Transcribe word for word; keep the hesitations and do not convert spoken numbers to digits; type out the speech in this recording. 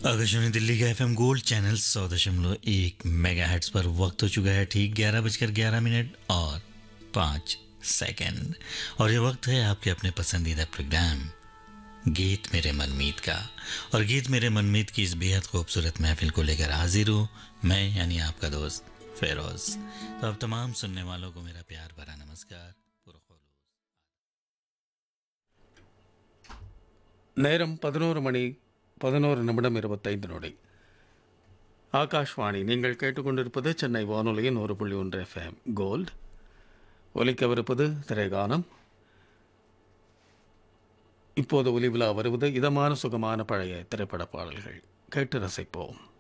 आकाशवाणी दिल्ली का FM gold channel सौ दशमलव एक मेगा हेड्स पर वक्त हो चुका है ठीक ग्यारह बजकर ग्यारह मिनट और पाँच सेकंड। और ये वक्त है आपके अपने पसंदीदा प्रोग्राम गीत मेरे मनमीत का। और गीत मेरे मनमीत की इस बेहद खूबसूरत महफिल को लेकर हाजिर हूँ मैं, यानी आपका दोस्त फेरोज। तो अब तमाम सुनने वालों को मेरा प्यार भरा नमस्कार। நேரம் பதினோரு மணி பதினோரு நிமிடம் இருபத்தைந்து நொடி. ஆகாஷ்வாணி, நீங்கள் கேட்டுக்கொண்டிருப்பது சென்னை வானொலியின் ஒரு புள்ளி ஒன்று எஃப்எம் கோல்ட். ஒலிக்கவிருப்பது திரைகானம். இப்போது ஒலிவிழா வருவது இதமான சுகமான பழைய திரைப்பட பாடல்கள். கேட்டு ரசிப்போம்.